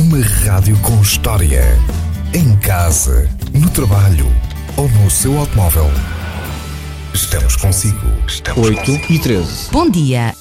Uma rádio com história. Em casa, no trabalho ou no seu automóvel. Estamos consigo. 8 e 13. Bom dia,